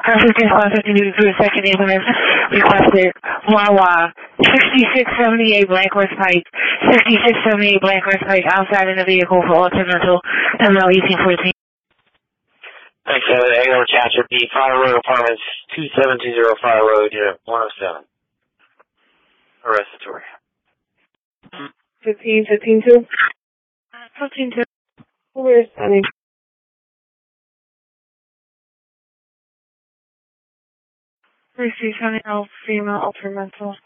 1552 to second ambulance requested Wawa 6678 Blackworth Pike, 6678 Blackworth Pike outside in the vehicle for alternative ML 1814. Thanks, Egg Chapter B, Fire Road Apartments, 2720 Fire Road, Unit 107. Arrestatory. 15-2. 15-2. Where's Sunny? Receive Sunny, female, ultra mental.